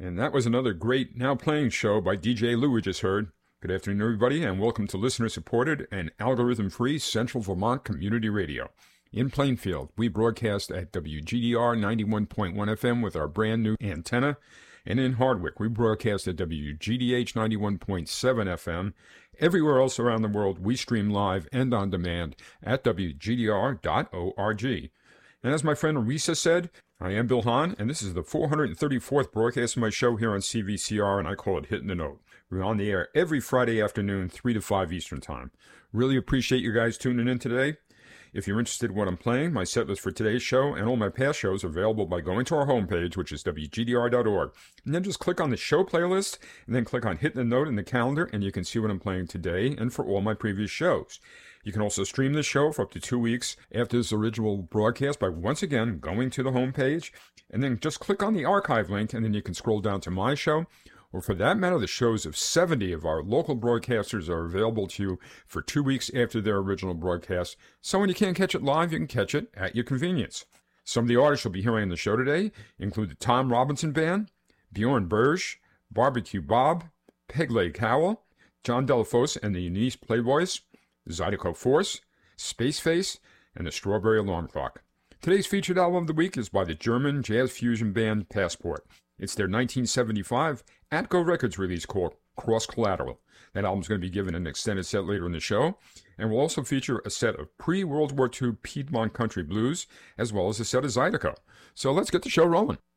And that was another great Now Playing show by DJ Lou we just heard. Good afternoon, everybody, and welcome to listener-supported and algorithm-free Central Vermont Community Radio. In Plainfield, we broadcast at WGDR 91.1 FM with our brand new antenna. And in Hardwick, we broadcast at WGDH 91.7 FM. Everywhere else around the world, we stream live and on demand at WGDR.org. And as my friend Risa said, I am Bill Hahn, and this is the 434th broadcast of my show here on CVCR, and I call it Hitting the Note. We're on the air every Friday afternoon, 3 to 5 Eastern Time. Really appreciate you guys tuning in today. If you're interested in what I'm playing, my set list for today's show and all my past shows are available by going to our homepage, which is WGDR.org. And then just click on the show playlist, and then click on Hitting the Note in the calendar, and you can see what I'm playing today and for all my previous shows. You can also stream the show for up to 2 weeks after this original broadcast by once again going to the homepage, and then just click on the archive link, and then you can scroll down to my show. Or for that matter, the shows of 70 of our local broadcasters are available to you for 2 weeks after their original broadcast. So when you can't catch it live, you can catch it at your convenience. Some of the artists you'll be hearing on the show today include the Tom Robinson Band, Bjorn Burge, Barbecue Bob, Peg Leg Howell, John Delafose and the Eunice Playboys, Zydeco Force, Space Face, and the Strawberry Alarm Clock. Today's featured album of the week is by the German jazz fusion band Passport. It's their 1975 Atco Records release called Cross Collateral. That album's going to be given an extended set later in the show, and will also feature a set of pre-World War II Piedmont country blues, as well as a set of Zydeco. So let's get the show rolling.